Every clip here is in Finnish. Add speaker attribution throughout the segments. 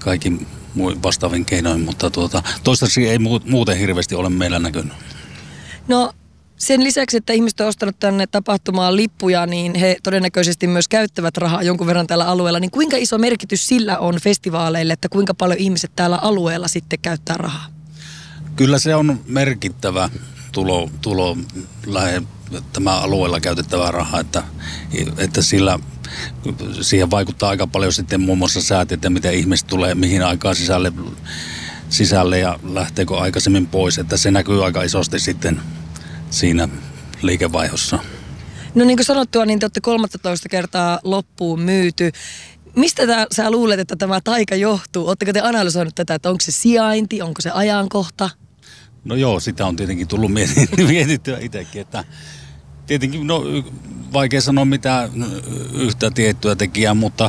Speaker 1: kaikin vastaavin keinoin, mutta toistaiseksi ei muuten hirveästi ole meillä näkynyt.
Speaker 2: No sen lisäksi, että ihmiset on ostanut tänne tapahtumaan lippuja, niin he todennäköisesti myös käyttävät rahaa jonkun verran tällä alueella. Niin kuinka iso merkitys sillä on festivaaleille, että kuinka paljon ihmiset täällä alueella sitten käyttää rahaa?
Speaker 1: Kyllä se on merkittävä tulo tämä alueella käytettävä raha, että siihen vaikuttaa aika paljon sitten muun muassa säät, että miten ihmiset tulee mihin aikaan sisälle ja lähteekö aikaisemmin pois, että se näkyy aika isosti sitten siinä liikevaihdossa.
Speaker 2: No niin kuin sanottua, niin te olette 13 kertaa loppuun myyty. Mistä sä luulet, että tämä taika johtuu? Oletteko te analysoinut tätä, että onko se sijainti, onko se ajankohta?
Speaker 1: No joo, sitä on tietenkin tullut mietittyä itsekin, että tietenkin vaikea sanoa mitään yhtä tiettyä tekijää, mutta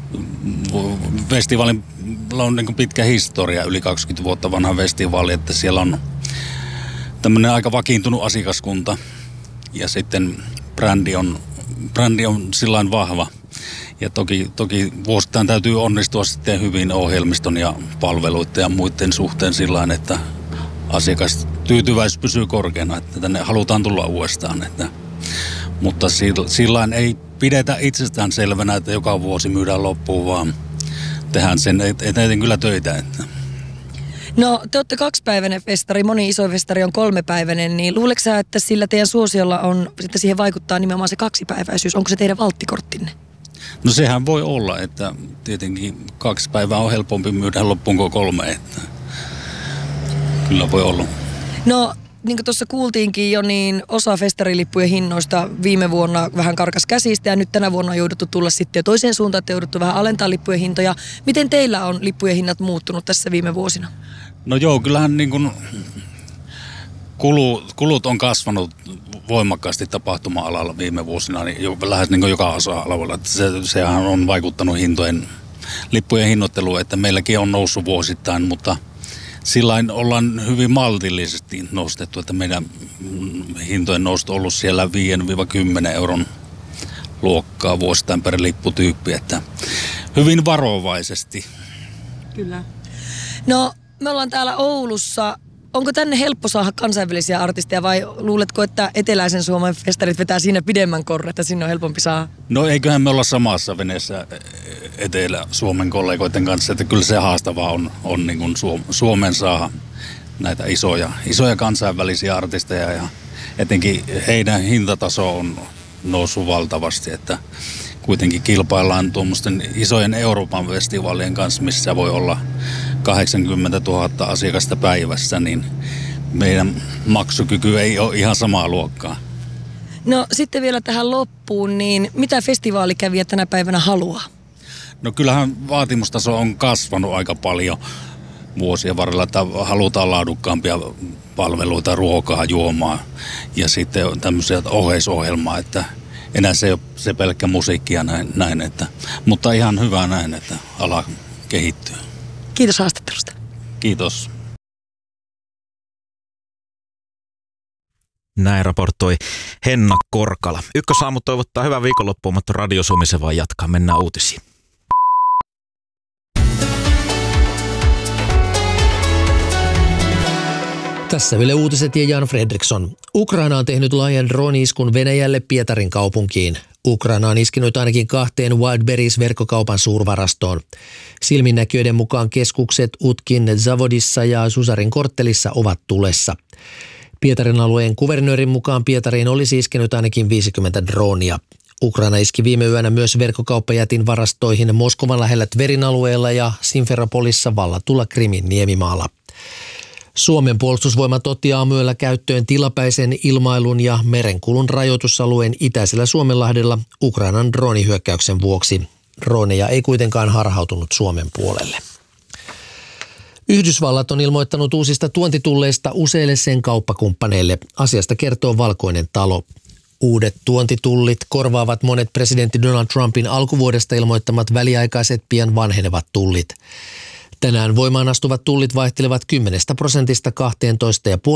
Speaker 1: festivaalilla on niin pitkä historia, yli 20 vuotta vanha festivaali, että siellä on tämmöinen aika vakiintunut asiakaskunta ja sitten brändi on sillain vahva. Ja toki vuosittain täytyy onnistua sitten hyvin ohjelmiston ja palveluiden ja muiden suhteen sillain, että asiakastyytyväisyys pysyy korkeana, että tänne halutaan tulla uudestaan. Mutta sillain ei pidetä itsestään selvänä, että joka vuosi myydään loppuun, vaan tehdään sen eteen kyllä töitä. Että.
Speaker 2: No te olette 2-päiväinen festari, moni iso festari on 3-päiväinen, niin luuletko sä, että sillä teidän suosiolla on, että siihen vaikuttaa nimenomaan se 2-päiväisyys? Onko se teidän valttikorttinne?
Speaker 1: No sehän voi olla, että tietenkin 2 päivää on helpompi myydä loppuun kuin 3, että kyllä voi olla.
Speaker 2: No niin kuin tuossa kuultiinkin jo, niin osa festarilippujen hinnoista viime vuonna vähän karkas käsistä ja nyt tänä vuonna on jouduttu tulla sitten jo toiseen suuntaan, että jouduttu vähän alentaa lippujen hintoja. Miten teillä on lippujen hinnat muuttunut tässä viime vuosina?
Speaker 1: No joo, kyllähän niin kuin kulut on kasvanut voimakkaasti tapahtuma-alalla viime vuosina, niin lähes niin kuin joka osa-alueella. Sehän on vaikuttanut lippujen hinnoitteluun, että meilläkin on noussut vuosittain, mutta sillain ollaan hyvin maltillisesti nostettu, että meidän hintojen nousto on ollut siellä 5-10 euron luokkaa vuosittain per lipputyyppi, että hyvin varovaisesti.
Speaker 2: Kyllä. No me ollaan täällä Oulussa. Onko tänne helppo saada kansainvälisiä artisteja vai luuletko, että eteläisen Suomen festarit vetää siinä pidemmän korren, että sinne on helpompi saada?
Speaker 1: No eiköhän me olla samassa veneessä Etelä-Suomen kollegoiden kanssa, että kyllä se haastavaa on niin kuin Suomen saada näitä isoja kansainvälisiä artisteja ja etenkin heidän hintataso on noussut valtavasti, että kuitenkin kilpaillaan tuommoisten isojen Euroopan festivaalien kanssa, missä voi olla 80 000 asiakasta päivässä, niin meidän maksukyky ei ole ihan samaa luokkaa.
Speaker 2: No sitten vielä tähän loppuun, niin mitä festivaalikävijä tänä päivänä haluaa?
Speaker 1: No kyllähän vaatimustaso on kasvanut aika paljon vuosien varrella, että halutaan laadukkaampia palveluita, ruokaa, juomaa ja sitten tämmöisiä oheisohjelmaa, että enää se ei ole se pelkkä musiikkia näin mutta ihan hyvä näin, että ala kehittyy.
Speaker 2: Kiitos haastattelusta.
Speaker 1: Kiitos.
Speaker 3: Näin raportoi Henna Korkala. Ykkösaamu toivottaa hyvää viikonloppua, mutta Radio Suomi se vaan jatkaa. Mennään uutisiin.
Speaker 4: Tässä Yle Uutiset ja Jan Fredriksson. Ukraina on tehnyt laajan drone-iskun Venäjälle Pietarin kaupunkiin. Ukraina on iskenut ainakin 2 Wildberries-verkkokaupan suurvarastoon. Silminnäkijöiden mukaan keskukset Utkin Zavodissa ja Susarin korttelissa ovat tulessa. Pietarin alueen kuvernöörin mukaan Pietariin olisi iskenyt ainakin 50 droonia. Ukraina iski viime yönä myös verkkokauppajätin varastoihin Moskovan lähellä Tverin alueella ja Simferopolissa vallatulla Krimin niemimaalla. Suomen puolustusvoimat otti aamuyöllä käyttöön tilapäisen ilmailun ja merenkulun rajoitusalueen itäisellä Suomenlahdella Ukrainan droonihyökkäyksen vuoksi. Drooneja ei kuitenkaan harhautunut Suomen puolelle. Yhdysvallat on ilmoittanut uusista tuontitulleista useille sen kauppakumppaneille. Asiasta kertoo Valkoinen talo. Uudet tuontitullit korvaavat monet presidentti Donald Trumpin alkuvuodesta ilmoittamat väliaikaiset pian vanhenevat tullit. Tänään voimaan astuvat tullit vaihtelevat 10%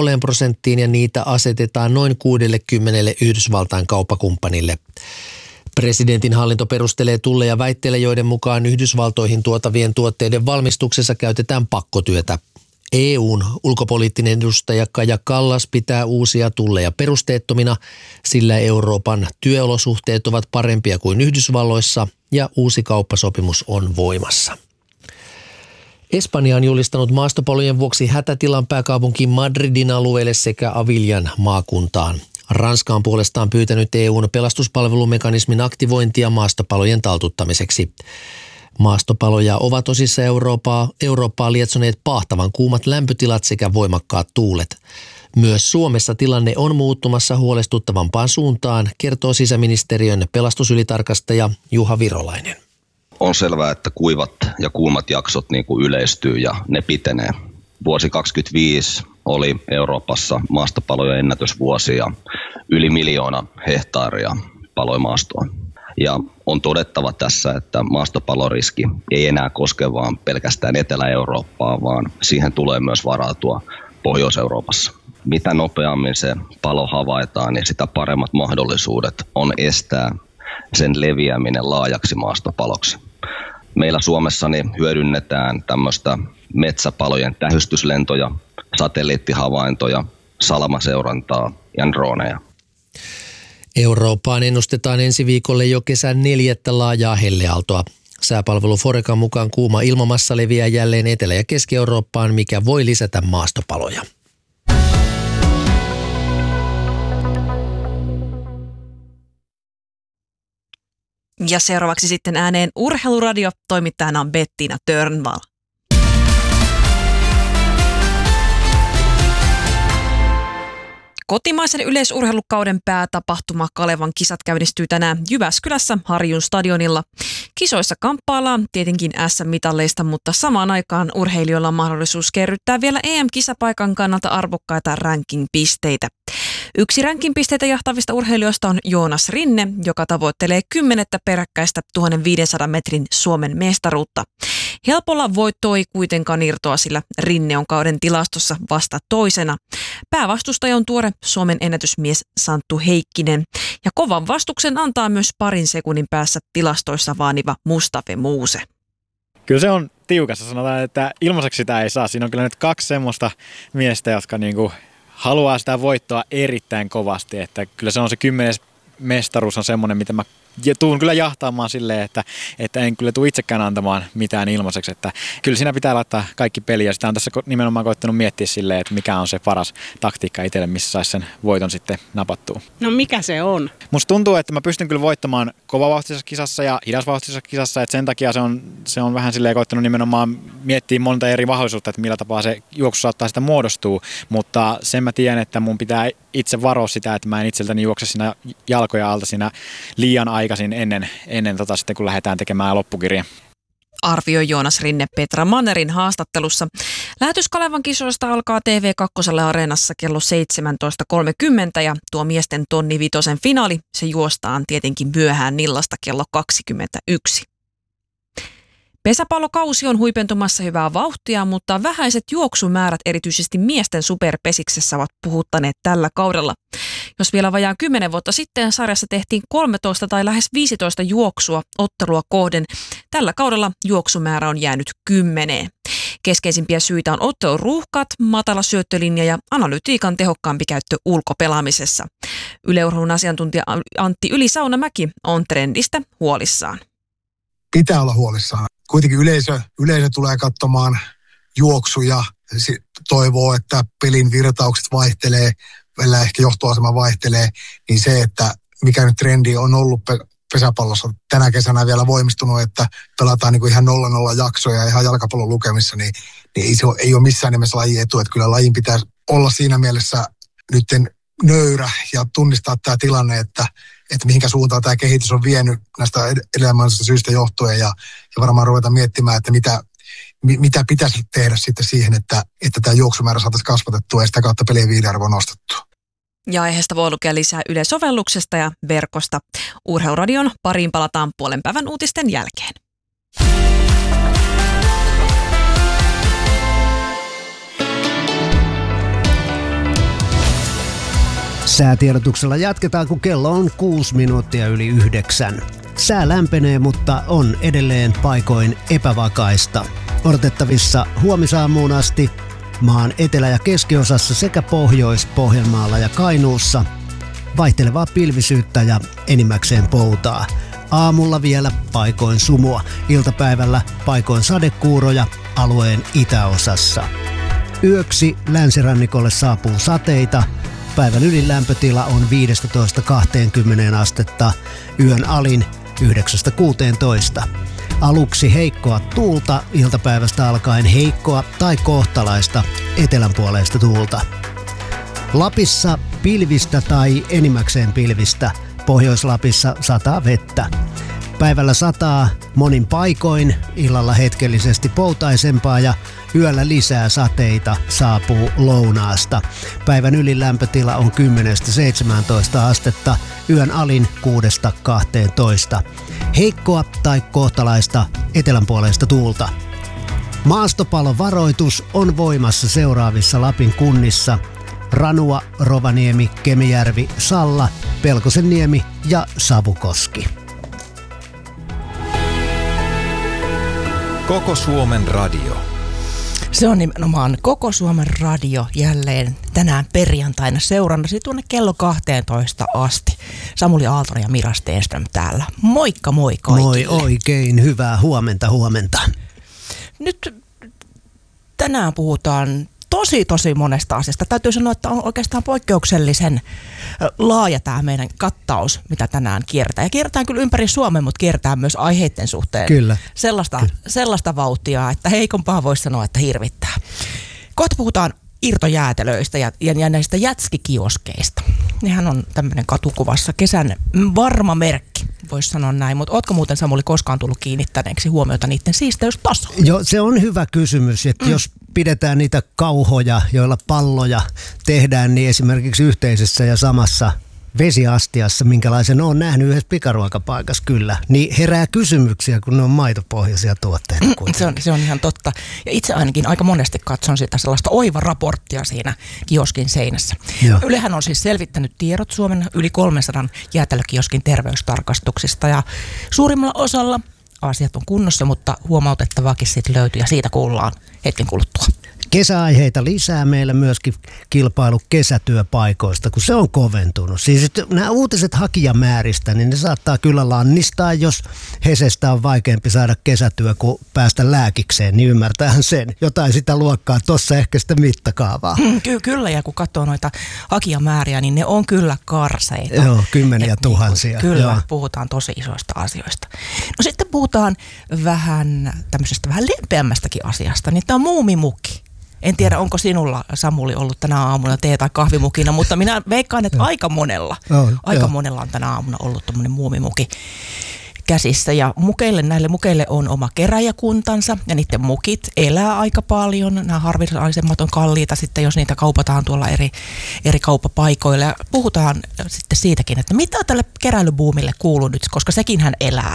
Speaker 4: 12,5% ja niitä asetetaan noin 60 Yhdysvaltain kauppakumppanille. Presidentin hallinto perustelee tulleja väitteillä, joiden mukaan Yhdysvaltoihin tuotavien tuotteiden valmistuksessa käytetään pakkotyötä. EU:n ulkopoliittinen edustaja Kaja Kallas pitää uusia tulleja perusteettomina, sillä Euroopan työolosuhteet ovat parempia kuin Yhdysvalloissa ja uusi kauppasopimus on voimassa. Espanja on julistanut maastopalojen vuoksi hätätilan pääkaupunki Madridin alueelle sekä Aviljan maakuntaan. Ranska on puolestaan pyytänyt EU:n pelastuspalvelumekanismin aktivointia maastopalojen taltuttamiseksi. Maastopaloja ovat osissa Eurooppaa lietsoneet paahtavan kuumat lämpötilat sekä voimakkaat tuulet. Myös Suomessa tilanne on muuttumassa huolestuttavampaan suuntaan, kertoo sisäministeriön pelastusylitarkastaja Juha Virolainen.
Speaker 5: On selvää, että kuivat ja kuumat jaksot niin kuin yleistyy ja ne pitenee. Vuosi 2025 oli Euroopassa maastopalojen ennätysvuosi ja yli 1 miljoona hehtaaria paloi maastoon. Ja on todettava tässä, että maastopaloriski ei enää koske vaan pelkästään Etelä-Eurooppaa, vaan siihen tulee myös varautua Pohjois-Euroopassa. Mitä nopeammin se palo havaitaan, niin sitä paremmat mahdollisuudet on estää sen leviäminen laajaksi maastopaloksi. Meillä Suomessa hyödynnetään tämmöistä metsäpalojen tähystyslentoja, satelliittihavaintoja, salamaseurantaa ja droneja.
Speaker 4: Eurooppaan ennustetaan ensi viikolle jo kesän 4. laajaa helleaaltoa. Sääpalvelu Forecan mukaan kuuma ilmamassa leviää jälleen Etelä- ja Keski-Eurooppaan, mikä voi lisätä maastopaloja.
Speaker 6: Ja seuraavaksi sitten ääneen Urheiluradio. Toimittajana on Bettina Törnvall. Kotimaisen yleisurheilukauden päätapahtuma Kalevan kisat käynnistyy tänään Jyväskylässä Harjun stadionilla. Kisoissa kamppaillaan tietenkin SM-mitalleista, mutta samaan aikaan urheilijoilla on mahdollisuus kerryttää vielä EM-kisapaikan kannalta arvokkaita ranking-pisteitä. Yksi ranking-pisteitä jahtavista urheilijoista on Joonas Rinne, joka tavoittelee 10. peräkkäistä 1500 metrin Suomen mestaruutta. Helpolla voitto ei kuitenkaan irtoa, sillä Rinne on kauden tilastossa vasta toisena. Päävastustaja on tuore Suomen ennätysmies Santtu Heikkinen. Ja kovan vastuksen antaa myös parin sekunnin päässä tilastoissa vaaniva Mustafa Muuse.
Speaker 7: Kyllä se on tiukassa. Sanotaan, että ilmaiseksi sitä ei saa. Siinä on kyllä nyt 2 semmoista miestä, jotka haluaa sitä voittoa erittäin kovasti. Että kyllä se on se 10. mestaruus on semmoinen, mitä mä tuun kyllä jahtaamaan silleen, että en kyllä tule itsekään antamaan mitään ilmaiseksi. Että kyllä siinä pitää laittaa kaikki peliä. Ja sitä on tässä nimenomaan koittanut miettiä silleen, että mikä on se paras taktiikka itselle, missä saisi sen voiton sitten napattua.
Speaker 8: No mikä se on?
Speaker 7: Musta tuntuu, että mä pystyn kyllä voittamaan kovavauhtisessa kisassa ja hidasvauhtisessa kisassa. Että sen takia se on vähän silleen koittanut nimenomaan miettiä monta eri mahdollisuutta, että millä tapaa se juoksu saattaa sitä muodostua. Mutta sen mä tiedän, että mun pitää itse varoa sitä, että mä en itseltäni juokse siinä jalkoja alta siinä liian aikaisin ennen sitten, kun lähdetään tekemään loppukirja.
Speaker 6: Arvioi Joonas Rinne Petra Mannerin haastattelussa. Lähetys Kalevan kisoista alkaa TV2 Areenassa kello 17.30 ja tuo miesten tonni 5 finaali, se juostaan tietenkin myöhään illasta kello 21. Pesäpallokausi on huipentumassa hyvää vauhtia, mutta vähäiset juoksumäärät erityisesti miesten superpesiksessä ovat puhuttaneet tällä kaudella. Jos vielä vajaan 10 vuotta sitten sarjassa tehtiin 13 tai lähes 15 juoksua ottelua kohden, tällä kaudella juoksumäärä on jäänyt 10. Keskeisimpiä syitä on otteluruuhkat, matala syöttölinja ja analytiikan tehokkaampi käyttö ulkopelaamisessa. Yle Urheilun asiantuntija Antti Yli-Saunamäki on trendistä huolissaan.
Speaker 9: Pitää olla huolissaan. Kuitenkin yleisö tulee katsomaan juoksuja, toivoo, että pelin virtaukset vaihtelee, välillä ehkä johtoasema vaihtelee, niin se, että mikä nyt trendi on ollut pesäpallossa tänä kesänä vielä voimistunut, että pelataan niin kuin ihan 0-0 jaksoja ihan jalkapallon lukemissa, niin ei ole missään nimessä lajin etu, että kyllä lajin pitää olla siinä mielessä nytten nöyrä ja tunnistaa tämä tilanne, että mihinkä suuntaan tämä kehitys on vienyt näistä elämällisistä syistä johtuen ja varmaan ruveta miettimään, että mitä pitäisi tehdä sitten siihen, että tämä juoksumäärä saataisiin kasvatettua ja sitä kautta pelien viihdearvoa nostettua.
Speaker 6: Ja aiheesta voi lukea lisää Yle-sovelluksesta ja verkosta. Urheiluradion pariin palataan puolen päivän uutisten jälkeen.
Speaker 8: Säätiedotuksella jatketaan, kun kello on 6 minuuttia yli 9. Sää lämpenee, mutta on edelleen paikoin epävakaista. Odotettavissa huomisaamuun asti maan etelä- ja keskiosassa sekä Pohjois-Pohjanmaalla ja Kainuussa vaihtelevaa pilvisyyttä ja enimmäkseen poutaa. Aamulla vielä paikoin sumua, iltapäivällä paikoin sadekuuroja alueen itäosassa. Yöksi länsirannikolle saapuu sateita. Päivän ylin lämpötila on 15-20 astetta, yön alin 9-16. Aluksi heikkoa tuulta, iltapäivästä alkaen heikkoa tai kohtalaista etelänpuoleista tuulta. Lapissa pilvistä tai enimmäkseen pilvistä, Pohjois-Lapissa sataa vettä. Päivällä sataa monin paikoin, illalla hetkellisesti poutaisempaa ja yöllä lisää sateita saapuu lounaasta. Päivän ylin lämpötila on 10-17 astetta, yön alin 6-12. Heikkoa tai kohtalaista etelänpuoleista tuulta. Maastopalovaroitus on voimassa seuraavissa Lapin kunnissa: Ranua, Rovaniemi, Kemijärvi, Salla, Pelkosenniemi ja Savukoski.
Speaker 10: Koko Suomen radio.
Speaker 11: Se on nimenomaan Koko Suomen radio jälleen tänään perjantaina seurannasi tuonne kello 12 asti. Samuli Aaltonen ja Mira Stenström täällä. Moikka moi kaikille.
Speaker 8: Moi oikein, hyvää huomenta.
Speaker 11: Nyt tänään puhutaan tosi monesta asiasta. Täytyy sanoa, että on oikeastaan poikkeuksellisen laaja tämä meidän kattaus, mitä tänään kiertää. Ja kiertää kyllä ympäri Suomen, mutta kiertää myös aiheiden suhteen.
Speaker 8: Kyllä.
Speaker 11: Sellaista vauhtia, että heikompaa voisi sanoa, että hirvittää. Kohta puhutaan irtojäätelöistä ja näistä jätskikioskeista. Nehän on tämmöinen katukuvassa kesän varma merkki, voisi sanoa näin. Mutta ootko muuten, Samuli, koskaan tullut kiinnittäneeksi huomiota niiden siisteystasoon?
Speaker 8: Joo, se on hyvä kysymys, että jos pidetään niitä kauhoja, joilla palloja tehdään, niin esimerkiksi yhteisessä ja samassa vesiastiassa, minkälaisen olen nähnyt yhdessä pikaruokapaikassa kyllä, niin herää kysymyksiä, kun ne on maitopohjaisia tuotteita.
Speaker 11: Se on ihan totta. Ja itse ainakin aika monesti katson sitä sellaista oivaraporttia siinä kioskin seinässä. Joo. Ylehän on siis selvittänyt tiedot Suomen yli 300 jäätelökioskin terveystarkastuksista ja suurimmalla osalla asiat on kunnossa, mutta huomautettavaakin siitä löytyy ja siitä kuullaan hetken kuluttua.
Speaker 8: Kesäaiheita lisää meillä myöskin kilpailu kesätyöpaikoista, kun se on koventunut. Siis nämä uutiset hakijamääristä, niin ne saattaa kyllä lannistaa, jos Hesestä on vaikeampi saada kesätyö kuin päästä lääkikseen, niin ymmärtäähän sen. Jotain sitä luokkaa, tuossa ehkä sitä mittakaavaa.
Speaker 11: Kyllä, ja kun katsoo noita hakijamääriä, niin ne on kyllä karseita.
Speaker 8: Joo, kymmeniä tuhansia.
Speaker 11: Kyllä,
Speaker 8: joo.
Speaker 11: Puhutaan tosi isoista asioista. No sitten puhutaan vähän tämmöisestä vähän lempeämmästäkin asiasta, niin tämä on muumimukki. En tiedä, onko sinulla, Samuli, ollut tänä aamuna tee- tai kahvimukina, mutta minä veikkaan, että aika monella on tänä aamuna ollut tommoinen muumimuki käsissä. Ja näille mukeille on oma keräjäkuntansa ja niiden mukit elää aika paljon. Nämä harvinaisemmat on kalliita sitten, jos niitä kaupataan tuolla eri kauppapaikoilla. Ja puhutaan sitten siitäkin, että mitä tälle keräilybuumille kuuluu nyt, koska sekinhän elää.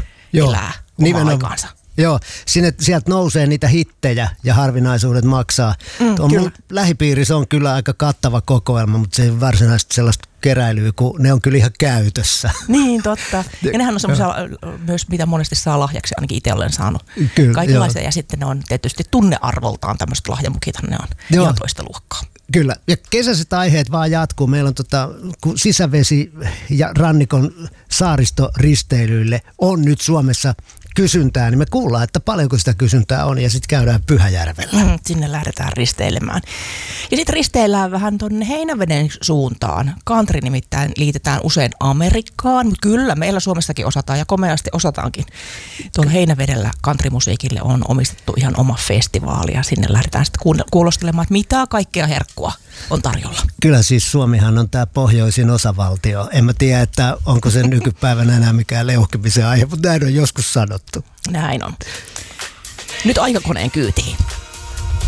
Speaker 11: Elää omaa aikaansa.
Speaker 8: Joo, sieltä nousee niitä hittejä ja harvinaisuudet maksaa. Mun lähipiirissä on kyllä aika kattava kokoelma, mutta se ei varsinaisesti sellaista keräilyä, kun ne on kyllä ihan käytössä.
Speaker 11: Niin, totta. Ja nehän on semmoisia myös, mitä monesti saa lahjaksi, ainakin itse olen saanut.
Speaker 8: Kyllä,
Speaker 11: kaikenlaisia, ja sitten ne on tietysti tunnearvoltaan tämmöiset lahjamukithan, ne on ihan toista luokkaa.
Speaker 8: Kyllä, ja kesäiset aiheet vaan jatkuu. Meillä on sisävesi- ja rannikon saaristoristeilyille on nyt Suomessa kysyntää, niin me kuullaan, että paljonko sitä kysyntää on, ja sitten käydään Pyhäjärvellä.
Speaker 11: Sinne lähdetään risteilemään. Ja sitten risteillään vähän tuonne Heinäveden suuntaan. Country nimittäin liitetään usein Amerikkaan, mutta kyllä meillä Suomessakin osataan ja komeasti osataankin. Tuolla Heinävedellä countrymusiikille on omistettu ihan oma festivaali, ja sinne lähdetään sitten kuulostelemaan, että mitä kaikkea herkkua on tarjolla.
Speaker 8: Kyllä siis Suomihan on tämä pohjoisin osavaltio. En mä tiedä, että onko se nykypäivänä enää mikään leuhkimisen aihe, mutta näin on joskus sanottu.
Speaker 11: Näin on. Nyt aikakoneen kyytiin.